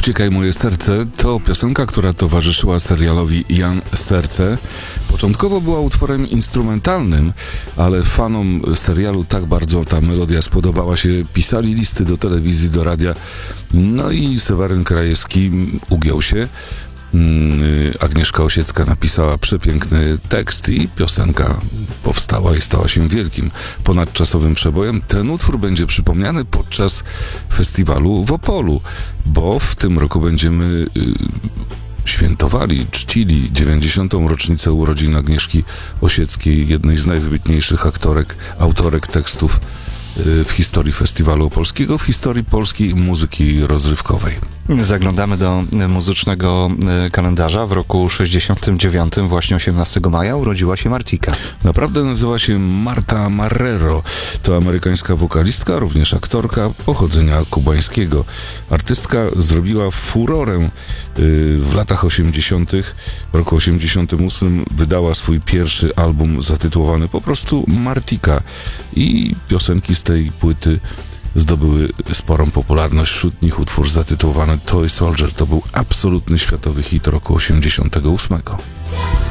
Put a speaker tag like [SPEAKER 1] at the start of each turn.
[SPEAKER 1] Uciekaj moje serce to piosenka, która towarzyszyła serialowi Jan Serce. Początkowo była utworem instrumentalnym, ale fanom serialu tak bardzo ta melodia spodobała się, pisali listy do telewizji, do radia, no i Seweryn Krajewski ugiął się. Agnieszka Osiecka napisała przepiękny tekst i piosenka powstała i stała się wielkim, ponadczasowym przebojem. Ten utwór będzie przypomniany podczas festiwalu w Opolu, bo w tym roku będziemy świętowali, czcili 90. rocznicę urodzin Agnieszki Osieckiej, jednej z najwybitniejszych autorek tekstów w historii Festiwalu Opolskiego, w historii polskiej muzyki rozrywkowej.
[SPEAKER 2] Zaglądamy do muzycznego kalendarza. W roku 69, właśnie 18 maja, urodziła się Martika.
[SPEAKER 1] Naprawdę nazywa się Marta Marrero. To amerykańska wokalistka, również aktorka pochodzenia kubańskiego. Artystka zrobiła furorę w latach 80. W roku 88 wydała swój pierwszy album zatytułowany po prostu Martika i piosenki z tej płyty zdobyły sporą popularność. Wśród nich utwór zatytułowany Toy Soldier to był absolutny światowy hit roku 88.